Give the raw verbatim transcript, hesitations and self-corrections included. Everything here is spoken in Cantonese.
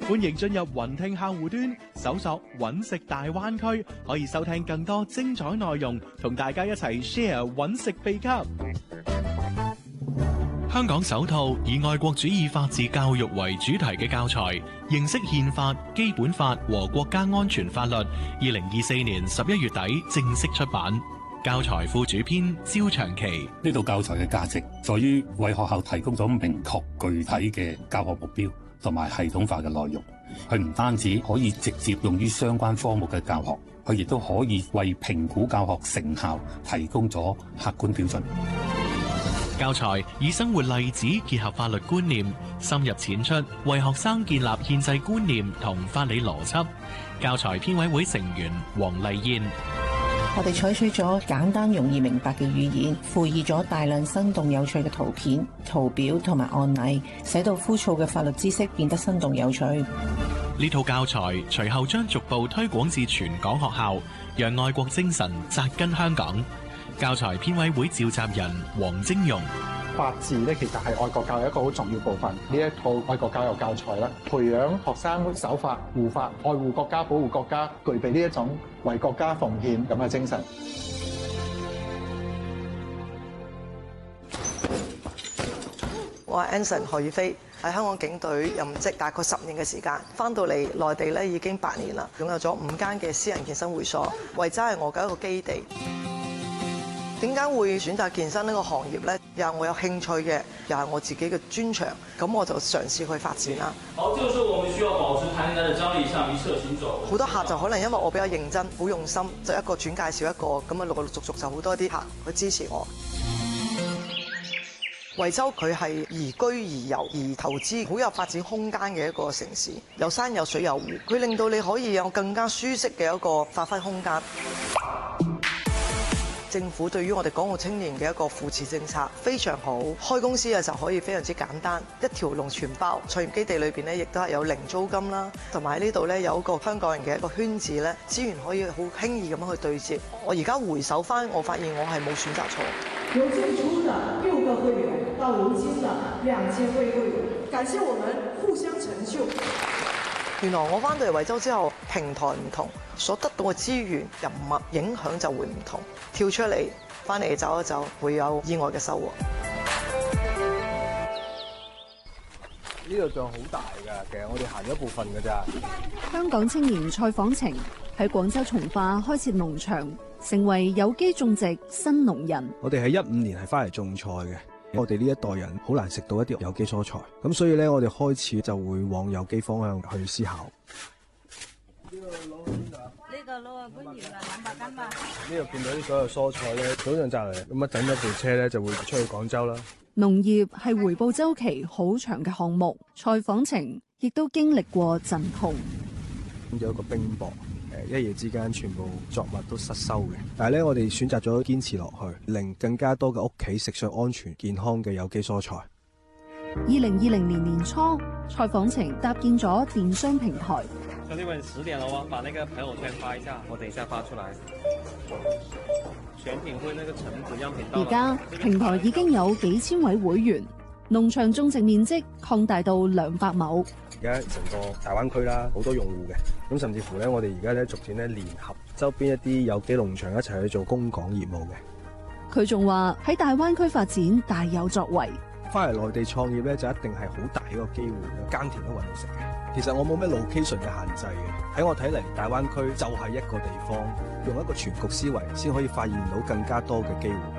歡迎進入雲聽客戶端，搜索揾食大灣區，可以收聽更多精彩內容，同大家一齊 share 揾食秘笈。香港首套以愛國主義法治教育為主題嘅教材，認識憲法、基本法和國家安全法律，二零二四年十一月底正式出版。教材副主編焦長期， 呢套教材嘅價值在於為學校提供咗明確具體嘅教學目標同埋系統化嘅內容。佢唔單止可以直接用於相關科目嘅教學，佢亦都可以為評估教學成效提供咗客觀標準。 教材以生活例子結合法律觀念，深入淺出，為學生建立憲制觀念同法理邏輯。教材編委會成員黃麗燕， 我哋採取咗簡單容易明白嘅語言，附以咗大量生動有趣嘅圖片、圖表同埋案例，使到枯燥嘅法律知識變得生動有趣。 呢套教材隨後將逐步推廣至全港學校，讓愛國精神扎根香港。教材編委會召集人黃晶容， 法治咧其實係愛國教育一個好重要部分。呢一套愛國教育教材咧，培養學生守法、護法、愛護國家、保護國家，具備呢一種為國家奉獻咁嘅精神。 我係 Anson 何宇飛，喺香港警隊任職大概十年嘅時間，翻到嚟內地咧已經八年啦，擁有咗五間嘅私人健身會所，維州係我嘅一個基地。點解會選擇健身呢個行業呢？又係我有興趣嘅，又係我自己嘅專長，咁我就嘗試去發展啦。 好，這個時候我們需要保持彈性嘅張力，向一側行走。 好多客就可能因為我比較認真、好用心，就一個轉介紹一個，咁啊陸陸續續就好多啲客去支持我。惠州佢係宜居宜遊宜投資，好有發展空間嘅一個城市，有山有水有湖，佢令到你可以有更加舒適嘅一個發揮空間。政府對於我哋港澳青年嘅一個扶持政策非常好，開公司嘅時候可以非常之簡單，一條龍全包。創業基地裏邊咧，亦都係有零租金啦，同埋喺呢度咧有一個香港人嘅一個圈子咧，資源可以好輕易咁樣去對接。我而家回首翻，我發現我係冇選擇錯。 由最初的六個會員到如今的兩千位會員，感謝我們互相成就。 原來我翻到嚟惠州之後，平台唔同，所得到嘅資源、人脈影響就會唔同。跳出嚟，翻嚟走一走，會有意外嘅收穫。 呢度仲好大㗎，其實我哋行咗一部分㗎咋。 香港青年蔡訪程喺廣州從化開設農場，成為有機種植新農人。 我哋喺一五年係翻嚟種菜嘅。我哋呢一代人好難食到一啲有機蔬菜，咁所以咧，我哋開始就會往有機方向去思考。 呢個攞啊，官員啊，兩百斤嘛。 呢度見到啲所有蔬菜咧，早上摘嚟，咁啊等咗部車咧就會出去廣州啦。 農業係回報週期好長嘅項目，蔡訪程亦都經歷過陣痛。 有一個冰雹。一夜之間，全部作物都失收嘅。但係咧，我哋選擇咗堅持落去，令更加多嘅屋企食上安全健康嘅有機蔬菜。 二零二零年年初，蔡訪程搭建咗電商平台。 兄弟們，十點了喎，把那個朋友圈發一下，我等一下發出來。全品會那個橙子樣品到。 而家平台已經有幾千位會員，農場種植面積擴大到兩百畝。 而家成個大灣區啦，好多用戶嘅，咁甚至乎咧，我哋而家咧逐漸咧聯合周邊一啲有機農場一齊去做供港業務嘅。 佢仲話喺大灣區發展大有作為。 翻嚟內地創業咧，就一定係好大一個機會嘅，耕田都揾到食嘅。其實我冇咩 location 嘅限制嘅，喺我睇嚟，大灣區就係一個地方，用一個全局思維先可以發現到更加多嘅機會。